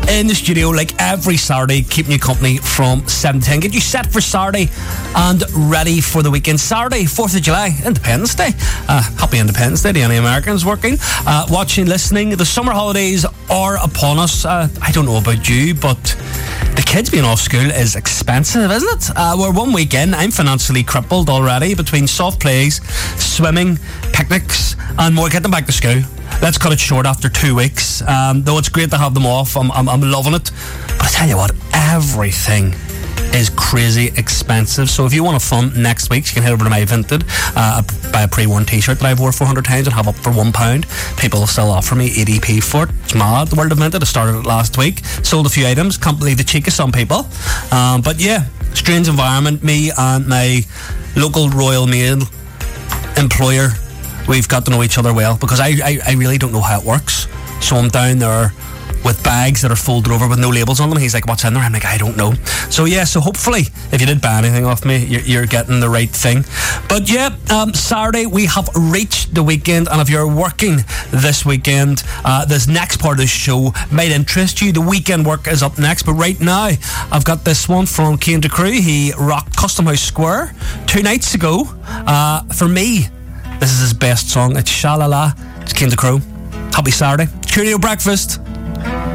in the studio like every Saturday, keeping you company from 7 to 10. Get you set for Saturday and ready for the weekend. Saturday, 4th of July, Independence Day. Happy Independence Day to any Americans working, watching, listening. The summer holidays are upon us. I don't know about you, but the kids being off school is expensive, isn't it? We're 1 week in. I'm financially crippled already between soft plays, swimming, picnics, and more. Get them back to school. Let's cut it short after 2 weeks. Though it's great to have them off, I'm loving it. But I tell you what, everything is crazy expensive. So if you want a fun next week, you can head over to my Vinted, buy a pre-worn t-shirt that I've worn 400 times and have up for £1. People will still offer me 80p for it. It's mad. The world of Vinted. I started it last week, sold a few items. Can't believe the cheek of some people. But yeah, strange environment. Me and my local Royal Mail employer, we've got to know each other well, because I really don't know how it works. So I'm down there with bags that are folded over with no labels on them. He's like, what's in there? I'm like, I don't know. So yeah, so hopefully if you did buy anything off me, you're getting the right thing. But yeah, Saturday we have reached the weekend, and if you're working this weekend, this next part of the show might interest you. The weekend work is up next, but right now I've got this one from Kane De Crew. He rocked Custom House Square 2 nights ago. For me, this is his best song. It's Sha La La. It's Kane De Crew. Happy Saturday. Cheerio breakfast.